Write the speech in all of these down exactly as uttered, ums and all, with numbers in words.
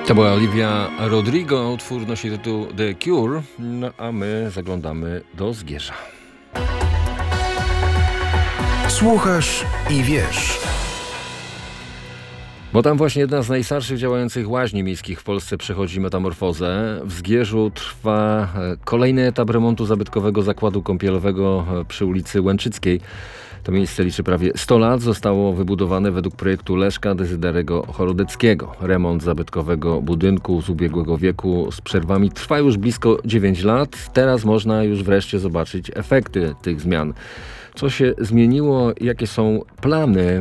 To była Olivia Rodrigo, utwór nosi tytuł The Cure, no a my zaglądamy do Zgierza. Słuchasz i wiesz. Bo tam właśnie jedna z najstarszych działających łaźni miejskich w Polsce przechodzi metamorfozę. W Zgierzu trwa kolejny etap remontu zabytkowego zakładu kąpielowego przy ulicy Łęczyckiej. To miejsce liczy prawie sto lat. Zostało wybudowane według projektu Leszka Dezyderego Chorodeckiego. Remont zabytkowego budynku z ubiegłego wieku z przerwami trwa już blisko dziewięć lat. Teraz można już wreszcie zobaczyć efekty tych zmian. Co się zmieniło? Jakie są plany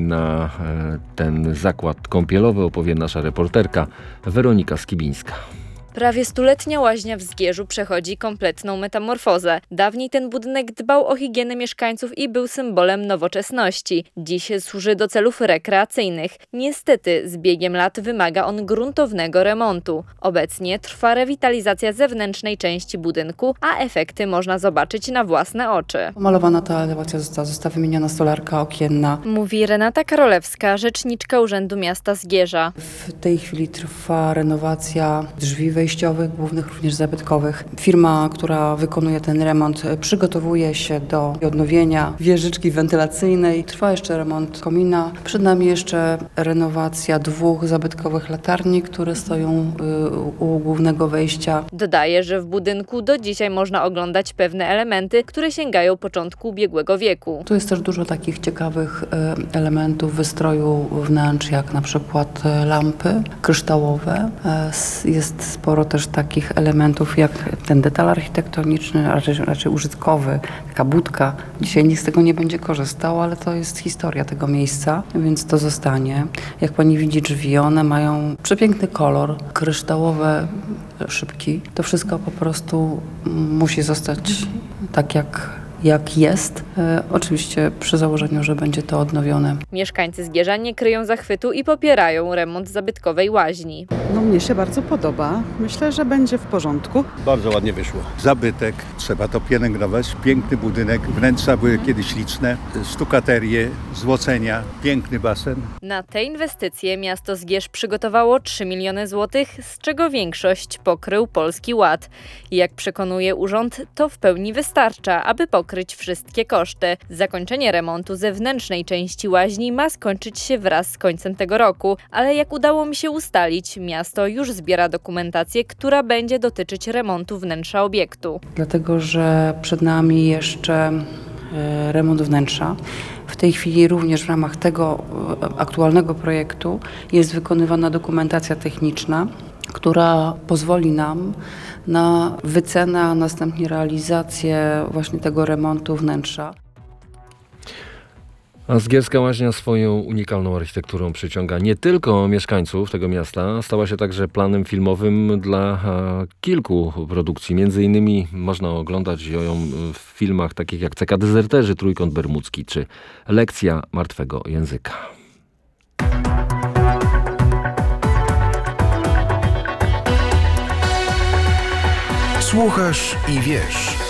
na ten zakład kąpielowy? Opowie nasza reporterka Weronika Skibińska. Prawie stuletnia łaźnia w Zgierzu przechodzi kompletną metamorfozę. Dawniej ten budynek dbał o higienę mieszkańców i był symbolem nowoczesności. Dziś służy do celów rekreacyjnych. Niestety z biegiem lat wymaga on gruntownego remontu. Obecnie trwa rewitalizacja zewnętrznej części budynku, a efekty można zobaczyć na własne oczy. Pomalowana ta elewacja została, została wymieniona stolarka okienna. Mówi Renata Karolewska, rzeczniczka Urzędu Miasta Zgierza. W tej chwili trwa renowacja drzwi wejściowych, głównych, również zabytkowych. Firma, która wykonuje ten remont, przygotowuje się do odnowienia wieżyczki wentylacyjnej. Trwa jeszcze remont komina. Przed nami jeszcze renowacja dwóch zabytkowych latarni, które stoją u głównego wejścia. Dodaje, że w budynku do dzisiaj można oglądać pewne elementy, które sięgają początku ubiegłego wieku. Tu jest też dużo takich ciekawych elementów wystroju wnętrz, jak na przykład lampy kryształowe. Jest sporo też takich elementów jak ten detal architektoniczny, raczej, raczej użytkowy, taka budka. Dzisiaj nikt z tego nie będzie korzystał, ale to jest historia tego miejsca, więc to zostanie. Jak pani widzi drzwi, one mają przepiękny kolor, kryształowe szybki. To wszystko po prostu musi zostać tak jak jak jest, e, oczywiście przy założeniu, że będzie to odnowione. Mieszkańcy Zgierza nie kryją zachwytu i popierają remont zabytkowej łaźni. No mnie się bardzo podoba. Myślę, że będzie w porządku. Bardzo ładnie wyszło. Zabytek, trzeba to pielęgnować. Piękny budynek, wnętrza były kiedyś liczne, stukaterie, złocenia, piękny basen. Na te inwestycje miasto Zgierz przygotowało trzy miliony złotych, z czego większość pokrył Polski Ład. Jak przekonuje urząd, to w pełni wystarcza, aby pokryć kryć wszystkie koszty. Zakończenie remontu zewnętrznej części łaźni ma skończyć się wraz z końcem tego roku, ale jak udało mi się ustalić, miasto już zbiera dokumentację, która będzie dotyczyć remontu wnętrza obiektu. Dlatego, że przed nami jeszcze e, remont wnętrza. W tej chwili również w ramach tego e, aktualnego projektu jest wykonywana dokumentacja techniczna, która pozwoli nam na wycenę, a następnie realizację właśnie tego remontu wnętrza. A Zgierska łaźnia swoją unikalną architekturą przyciąga nie tylko mieszkańców tego miasta, stała się także planem filmowym dla kilku produkcji. Między innymi można oglądać ją w filmach takich jak C K Dezerterzy, Trójkąt Bermudzki czy Lekcja martwego języka. Słuchasz i wiesz.